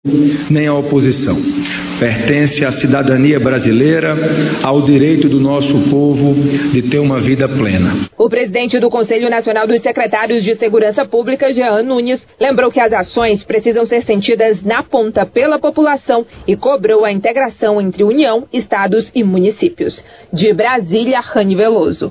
nem à oposição. Pertence à cidadania brasileira, ao direito do nosso povo de ter uma vida plena. O presidente do Conselho Nacional dos Secretários de Segurança Pública, Jean Nunes, lembrou que as ações precisam ser sentidas na ponta pela população e cobrou a integração entre União, estados e municípios. De Brasília, Rani Veloso.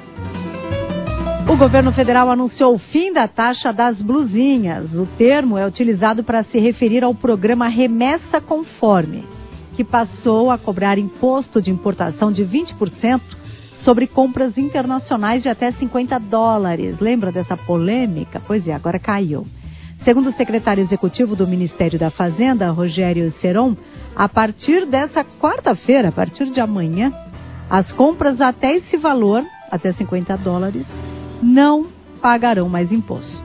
O governo federal anunciou o fim da taxa das blusinhas. O termo é utilizado para se referir ao programa Remessa Conforme, que passou a cobrar imposto de importação de 20% sobre compras internacionais de até $50. Lembra dessa polêmica? Pois é, agora caiu. Segundo o secretário executivo do Ministério da Fazenda, Rogério Seron, a partir dessa quarta-feira, a partir de amanhã, as compras até esse valor, até $50, não pagarão mais imposto.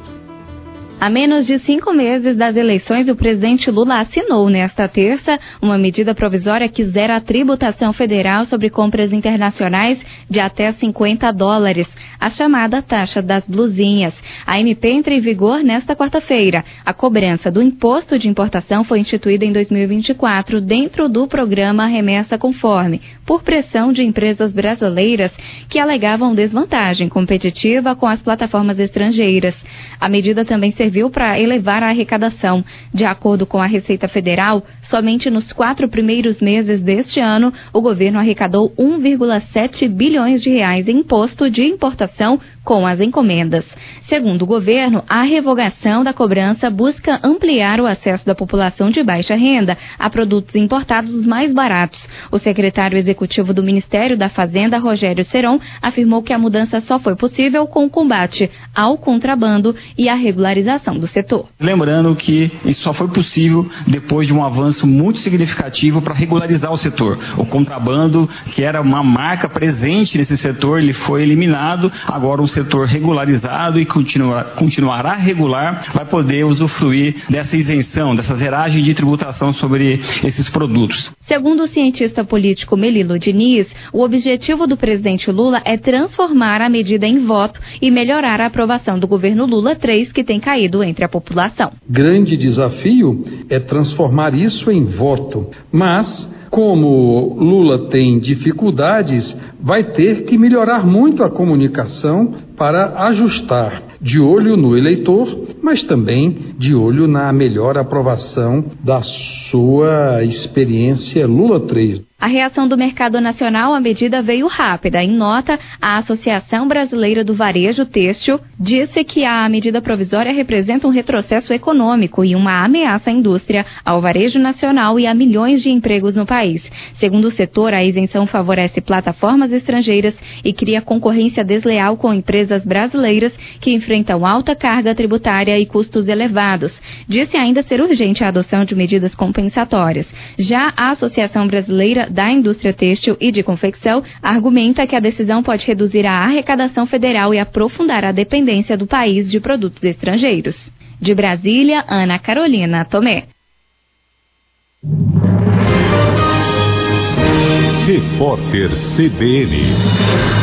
A menos de 5 meses das eleições, o presidente Lula assinou nesta terça uma medida provisória que zera a tributação federal sobre compras internacionais de até $50, a chamada taxa das blusinhas. A MP entra em vigor nesta quarta-feira. A cobrança do imposto de importação foi instituída em 2024 dentro do programa Remessa Conforme, por pressão de empresas brasileiras que alegavam desvantagem competitiva com as plataformas estrangeiras. A medida também serviu para elevar a arrecadação. De acordo com a Receita Federal, somente nos 4 primeiros meses deste ano, o governo arrecadou R$1,7 bilhões em imposto de importação com as encomendas. Segundo o governo, a revogação da cobrança busca ampliar o acesso da população de baixa renda a produtos importados mais baratos. O secretário executivo do Ministério da Fazenda, Rogério Seron, afirmou que a mudança só foi possível com o combate ao contrabando e a regularização do setor. Lembrando que isso só foi possível depois de um avanço muito significativo para regularizar o setor. O contrabando, que era uma marca presente nesse setor, ele foi eliminado. Agora o setor regularizado e continuará regular vai poder usufruir dessa isenção, dessa zeragem de tributação sobre esses produtos. Segundo o cientista político Melilo Diniz, o objetivo do presidente Lula é transformar a medida em voto e melhorar a aprovação do governo Lula 3, que tem caído entre a população. Grande desafio é transformar isso em voto, mas como Lula tem dificuldades, vai ter que melhorar muito a comunicação para ajustar, de olho no eleitor, mas também de olho na melhor aprovação da sua experiência Lula 3. A reação do mercado nacional à medida veio rápida. Em nota, a Associação Brasileira do Varejo Têxtil disse que a medida provisória representa um retrocesso econômico e uma ameaça à indústria, ao varejo nacional e a milhões de empregos no país. Segundo o setor, a isenção favorece plataformas estrangeiras e cria concorrência desleal com empresas brasileiras que enfrentam alta carga tributária e custos elevados. Disse ainda ser urgente a adoção de medidas compensatórias. Já a Associação Brasileira da Indústria Têxtil e de Confecção argumenta que a decisão pode reduzir a arrecadação federal e aprofundar a dependência do país de produtos estrangeiros. De Brasília, Ana Carolina Tomé. Repórter CBN.